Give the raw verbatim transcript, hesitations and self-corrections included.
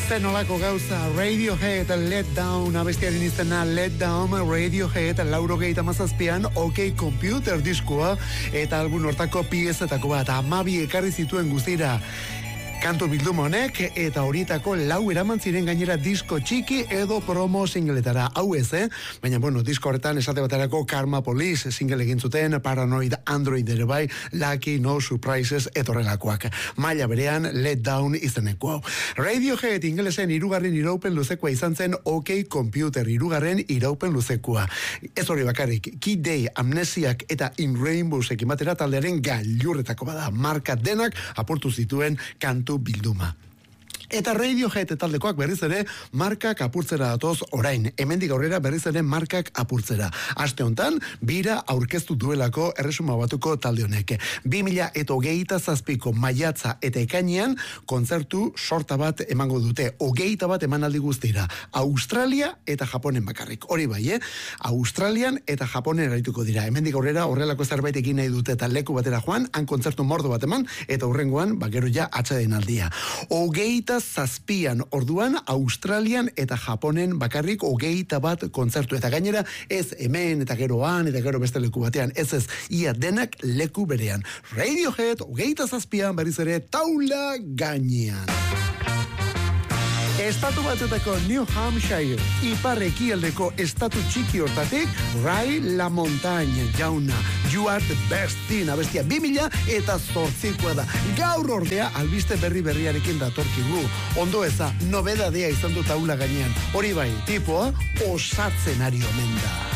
Zenolako gauza, Radiohead, Let Down, abestiaren izena Let Down, Radiohead, laurogeita mazazpian, OK Computer diskoa, eta album hortako piezetako bat, amabi ekarri zituen guztira. Kantu bilduma honek, eta horietako lau eraman ziren gainera disko txiki edo promo singletara. Hau ez, eh? Baina, bueno, disko horretan esate baterako Karma Police single egin zuten, Paranoid Android ere bai, Lucky No Surprises etorrelakoak. Maila berean, Let Down izeneko hau. Radiohead ingelesen irugarren iraupen luzekoa izan zen OK Computer irugarren iraupen luzekoa. Ez hori bakarrik, Kid Day, Amnesiak eta In Rainbows ekin batera taldearen gailurretako bada. Marka denak aportu zituen kantu bilduma. Eta Radiohead taldekoak berriz ere markak apurtzera datoz orain. Hemendik aurrera berriz ere markak apurtzera. Aste hontan, bira aurkeztu duelako erresuma batuko talde honek. bi mila hogeita zazpiko maiatza eta ekainean kontzertu sorta bat emango dute. Hogeita bat emanaldi guztira. Australia eta Japonen bakarrik. Hori bai, eh? Australian eta Japonen arituko dira. Hemendik aurrera horrelako zerbait egin nahi dute eta leku batera joan, han kontzertu mordo bat eman, eta hurrengoan, bagero ja atxaden aldia. Hogeita zazpian orduan Australian eta Japonen bakarrik hogeita bat kontzertu, eta gainera ez hemen eta geroan eta gero beste leku batean, ez ez, ia denak leku berean. Radiohead hogeita zazpian berriz ere taula gainean. Estatu Batuetako New Hampshire, ipar ekialdeko estatu txiki hortatik, Ray LaMontagne jauna, You Are The Best Thing, abestia bi mila eta zortzikoa da. Gaur ordea albiste berri berriarekin datorkigu. Ondo eza, nobedadea izan du taula gainean. Hori bai, tipoa osatzen ari omen da.